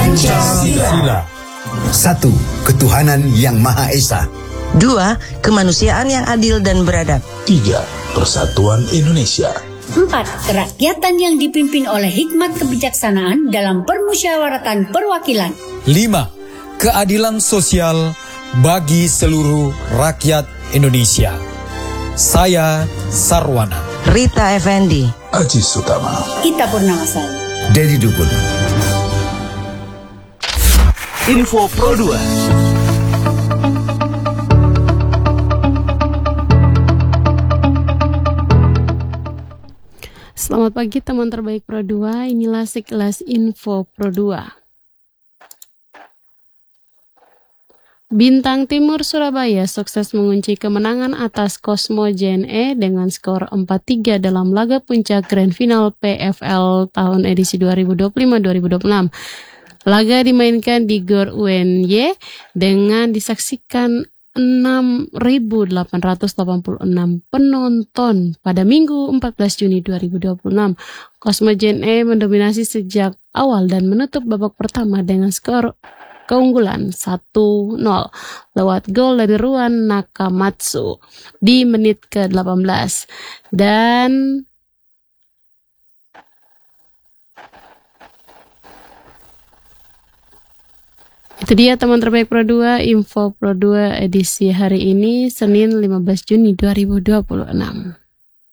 Pancasila. 1. Ketuhanan yang Maha Esa. 2. Kemanusiaan yang adil dan beradab. 3. Persatuan Indonesia. 4. Kerakyatan yang dipimpin oleh hikmat kebijaksanaan dalam permusyawaratan perwakilan. 5. Keadilan sosial bagi seluruh rakyat Indonesia. Saya Sarwana. Rita Effendi. Aji Sutama. Ita Purnamasari. Dedi Dukun. Info Pro 2. Selamat pagi teman terbaik Pro 2, inilah sekilas info Pro 2. Bintang Timur Surabaya sukses mengunci kemenangan atas Cosmo JNE dengan skor 4-3 dalam laga puncak Grand Final PFL tahun edisi 2025-2026. Laga dimainkan di GOR UNY dengan disaksikan 6.886 penonton pada Minggu 14 Juni 2026. Cosmo JNE mendominasi sejak awal dan menutup babak pertama dengan skor keunggulan 1-0 lewat gol dari Ruan Nakamatsu di menit ke-18. Dan itu dia teman terbaik Pro 2, info Pro 2 edisi hari ini Senin 15 Juni 2026.